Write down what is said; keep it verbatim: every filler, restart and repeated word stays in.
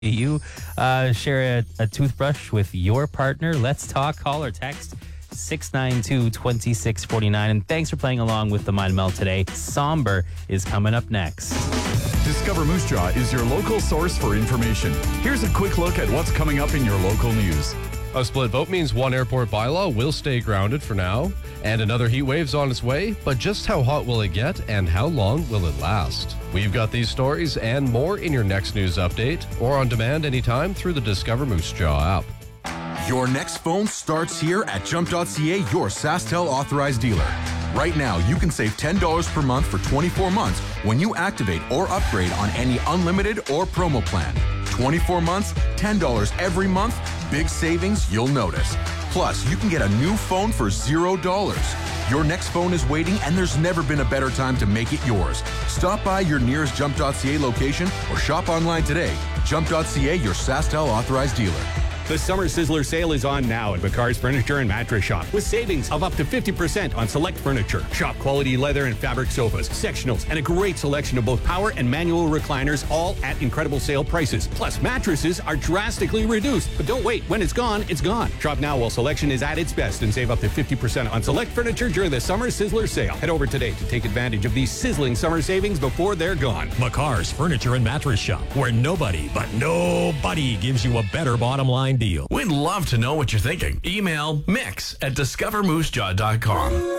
You uh, share a, a toothbrush with your partner. Let's talk. Call or text six nine two, two six four nine. And thanks for playing along with the Mind Meld today. Somber is coming up next. Discover Moose Jaw is your local source for information. Here's a quick look at what's coming up in your local news. A split vote means one airport bylaw will stay grounded for now, and another heat wave's on its way, but just how hot will it get and how long will it last? We've got these stories and more in your next news update or on demand anytime through the Discover Moose Jaw app. Your next phone starts here at jump dot c a, your SaskTel authorized dealer. Right now, you can save ten dollars per month for twenty-four months when you activate or upgrade on any unlimited or promo plan. twenty-four months, ten dollars every month, big savings you'll notice. Plus, you can get a new phone for zero dollars. Your next phone is waiting, and there's never been a better time to make it yours. Stop by your nearest jump dot c a location or shop online today. jump dot c a, your SaskTel authorized dealer. The Summer Sizzler sale is on now at McCar's Furniture and Mattress Shop with savings of up to fifty percent on select furniture. Shop quality leather and fabric sofas, sectionals, and a great selection of both power and manual recliners, all at incredible sale prices. Plus, mattresses are drastically reduced. But don't wait. When it's gone, it's gone. Shop now while selection is at its best and save up to fifty percent on select furniture during the Summer Sizzler sale. Head over today to take advantage of these sizzling summer savings before they're gone. McCar's Furniture and Mattress Shop, where nobody, but nobody gives you a better bottom line deal. We'd love to know what you're thinking. Email mix at discover moose jaw dot com.